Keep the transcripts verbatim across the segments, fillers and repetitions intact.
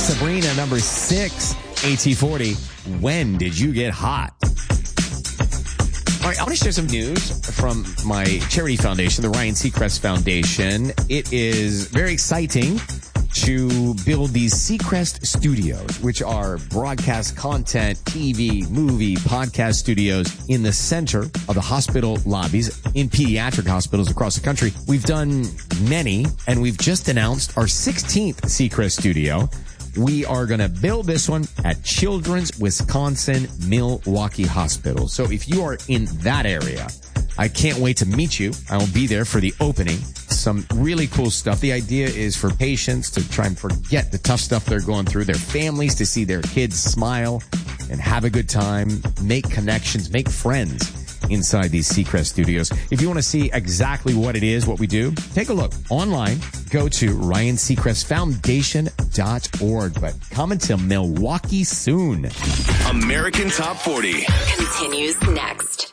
Sabrina, number six, A T forty. When did you get hot? All right, I want to share some news from my charity foundation, the Ryan Seacrest Foundation. It is very exciting to build these Seacrest studios, which are broadcast content, T V, movie, podcast studios in the center of the hospital lobbies in pediatric hospitals across the country. We've done many, and we've just announced our sixteenth Seacrest studio. We are going to build this one at Children's Wisconsin Milwaukee Hospital. So if you are in that area, I can't wait to meet you. I will be there for the opening. Some really cool stuff. The idea is for patients to try and forget the tough stuff they're going through, their families to see their kids smile and have a good time, make connections, make friends inside these Seacrest studios. If you want to see exactly what it is, what we do, take a look online. Go to Ryan Seacrest Foundation dot org. But coming to Milwaukee soon. American Top forty continues next.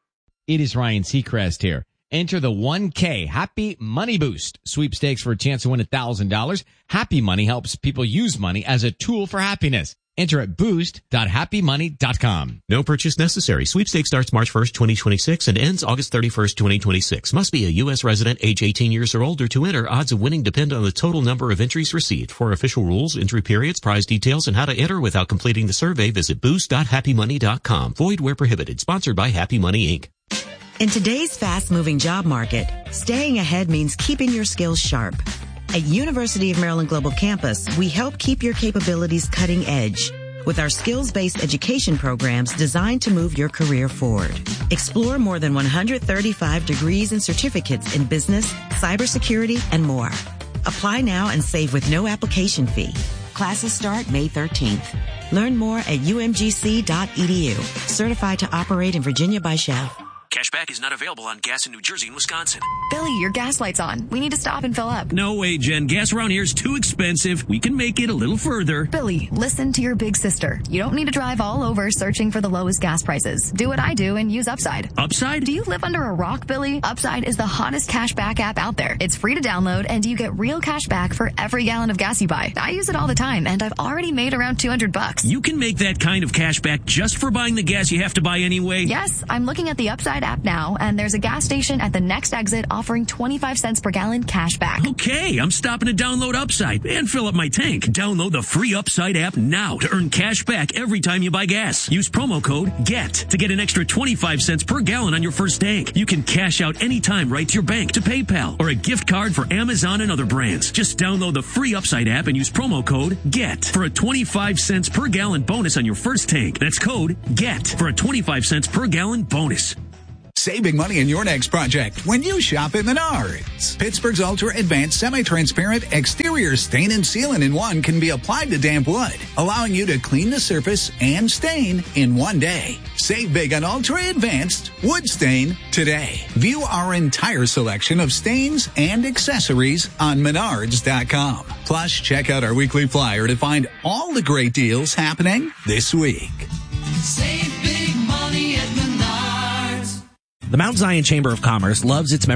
It is Ryan Seacrest here. Enter the one K Happy Money Boost sweepstakes for a chance to win one thousand dollars. Happy Money helps people use money as a tool for happiness. Enter at boost dot happy money dot com. No purchase necessary. Sweepstakes starts March first, twenty twenty-six and ends August thirty-first, twenty twenty-six. Must be a U S resident age eighteen years or older to enter. Odds of winning depend on the total number of entries received. For official rules, entry periods, prize details, and how to enter without completing the survey, visit boost dot happy money dot com. Void where prohibited. Sponsored by Happy Money, Incorporated. In today's fast-moving job market, staying ahead means keeping your skills sharp. At University of Maryland Global Campus, we help keep your capabilities cutting edge with our skills-based education programs designed to move your career forward. Explore more than one hundred thirty-five degrees and certificates in business, cybersecurity, and more. Apply now and save with no application fee. Classes start May thirteenth. Learn more at u m g c dot e d u. Certified to operate in Virginia by Shell. Cashback is not available on gas in New Jersey and Wisconsin. Billy, your gas light's on. We need to stop and fill up. No way, Jen. Gas around here is too expensive. We can make it a little further. Billy, listen to your big sister. You don't need to drive all over searching for the lowest gas prices. Do what I do and use Upside. Upside? Do you live under a rock, Billy? Upside is the hottest cashback app out there. It's free to download, and you get real cash back for every gallon of gas you buy. I use it all the time, and I've already made around two hundred bucks. You can make that kind of cash back just for buying the gas you have to buy anyway? Yes, I'm looking at the Upside app now, and there's a gas station at the next exit offering twenty-five cents per gallon cash back. Okay, I'm stopping to download Upside and fill up my tank. Download the free Upside app now to earn cash back every time you buy gas. Use promo code GET to get an extra twenty-five cents per gallon on your first tank. You can cash out anytime right to your bank, to PayPal, or a gift card for Amazon and other brands. Just download the free Upside app and use promo code GET for a twenty-five cents per gallon bonus on your first tank. That's code GET for a twenty-five cents per gallon bonus. Save big money in your next project when you shop at Menards. Pittsburgh's ultra-advanced semi-transparent exterior stain and sealant in one can be applied to damp wood, allowing you to clean the surface and stain in one day. Save big on ultra-advanced wood stain today. View our entire selection of stains and accessories on menards dot com. Plus, check out our weekly flyer to find all the great deals happening this week. Save big money at Menards. The Mount Zion Chamber of Commerce loves its members.